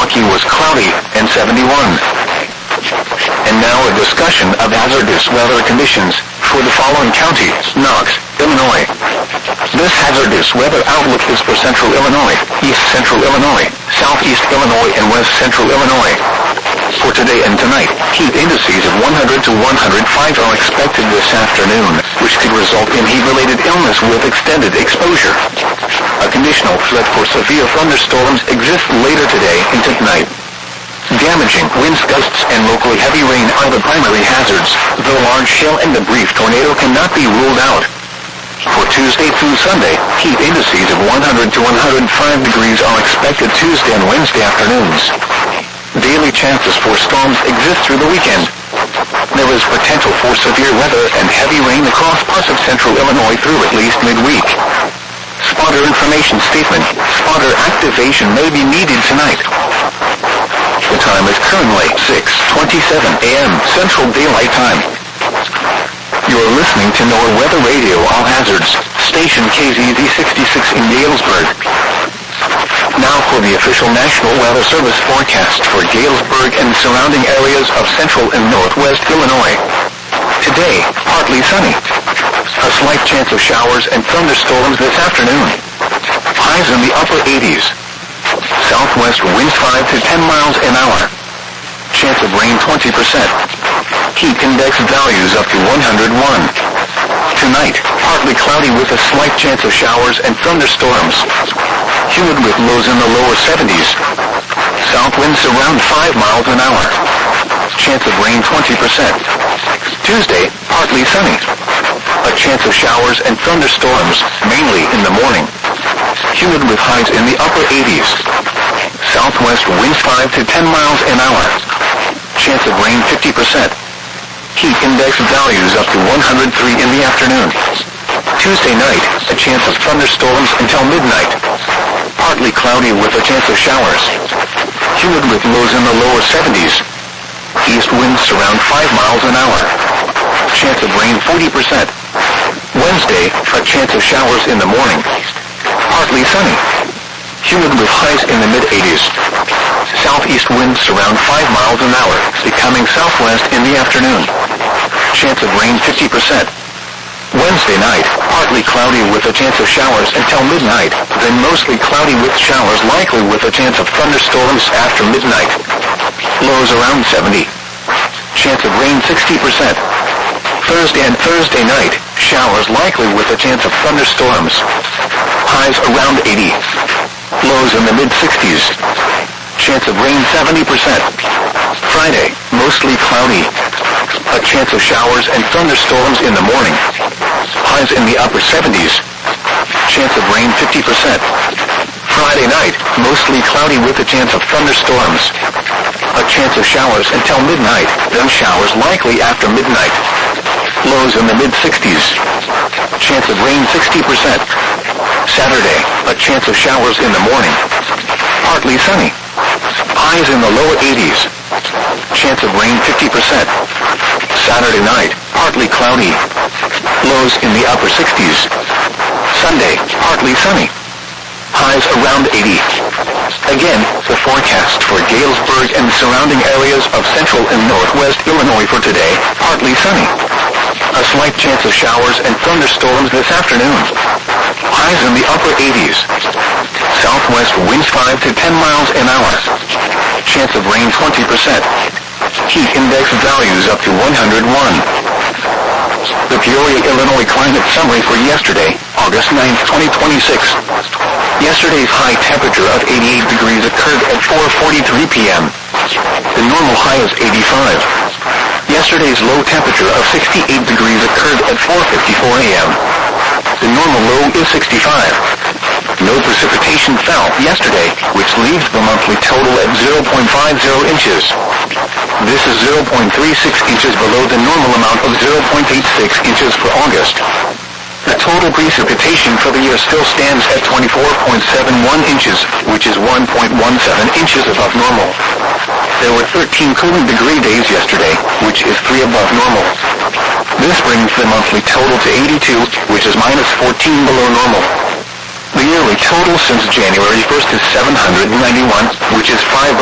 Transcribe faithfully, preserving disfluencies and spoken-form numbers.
Milwaukee was cloudy and seventy-one. And now a discussion of hazardous weather conditions for the following counties: Knox, Illinois. This hazardous weather outlook is for central Illinois, east central Illinois, southeast Illinois, and west central Illinois. For today and tonight, heat indices of one hundred to one hundred five are expected this afternoon, which could result in heat-related illness with extended exposure. A conditional threat for severe thunderstorms exists later today into tonight. Damaging winds, gusts, and locally heavy rain are the primary hazards, though large hail and a brief tornado cannot be ruled out. For Tuesday through Sunday, heat indices of one hundred to one hundred five degrees are expected Tuesday and Wednesday afternoons. Daily chances for storms exist through the weekend. There is potential for severe weather and heavy rain across parts of central Illinois through at least midweek. Spotter information statement: spotter activation may be needed tonight. The time is currently six twenty-seven a m Central Daylight Time. You are listening to NOAA Weather Radio All Hazards, station K Z Z sixty-six in Galesburg. Now for the official National Weather Service forecast for Galesburg and surrounding areas of central and northwest Illinois. Today, partly sunny. A slight chance of showers and thunderstorms this afternoon. Highs in the upper eighties. Southwest winds five to ten miles an hour. Chance of rain twenty percent. Heat index values up to one hundred one. Tonight, partly cloudy with a slight chance of showers and thunderstorms. Humid with lows in the lower seventies. South winds around five miles an hour. Chance of rain twenty percent. Tuesday, partly sunny. A chance of showers and thunderstorms, mainly in the morning. Humid with highs in the upper eighties. Southwest winds five to ten miles an hour. Chance of rain fifty percent. Heat index values up to one hundred three in the afternoon. Tuesday night, a chance of thunderstorms until midnight. Partly cloudy with a chance of showers. Humid with lows in the lower seventies. East winds around five miles an hour. Chance of rain forty percent. Wednesday, a chance of showers in the morning. Partly sunny. Humid with highs in the mid-eighties. Southeast winds around five miles an hour, becoming southwest in the afternoon. Chance of rain fifty percent. Wednesday night, partly cloudy with a chance of showers until midnight, then mostly cloudy with showers likely with a chance of thunderstorms after midnight. Lows around seventy. Chance of rain sixty percent. Thursday and Thursday night, showers likely with a chance of thunderstorms. Highs around eighty. Lows in the mid-sixties. Chance of rain seventy percent. Friday, mostly cloudy. A chance of showers and thunderstorms in the morning. Highs in the upper seventies. Chance of rain fifty percent. Friday night, mostly cloudy with a chance of thunderstorms. A chance of showers until midnight, then showers likely after midnight. Lows in the mid-sixties. Chance of rain sixty percent. Saturday, a chance of showers in the morning. Partly sunny. Highs in the lower eighties. Chance of rain fifty percent. Saturday night, partly cloudy. Lows in the upper sixties. Sunday, partly sunny. Highs around eighty. Again, the forecast for Galesburg and surrounding areas of central and northwest Illinois for today, partly sunny. A slight chance of showers and thunderstorms this afternoon. Highs in the upper eighties. Southwest winds five to ten miles an hour. Chance of rain twenty percent. Heat index values up to one hundred one. The Peoria, Illinois climate summary for yesterday, August ninth, twenty twenty-six. Yesterday's high temperature of eighty-eight degrees occurred at four forty-three p m The normal high is eighty-five. Yesterday's low temperature of sixty-eight degrees occurred at four fifty-four a m The normal low is sixty-five. No precipitation fell yesterday, which leaves the monthly total at zero point five zero inches. This is zero point three six inches below the normal amount of zero point eight six inches for August. The total precipitation for the year still stands at twenty-four point seven one inches, which is one point one seven inches above normal. There were thirteen cooling degree days yesterday, which is three above normal. This brings the monthly total to eighty-two, which is minus fourteen below normal. The yearly total since January first is seven hundred ninety-one, which is five